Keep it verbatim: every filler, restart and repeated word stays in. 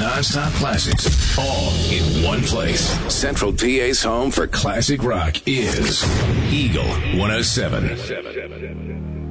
non-stop classics, all in one place. Central P A's home for classic rock is Eagle one oh seven.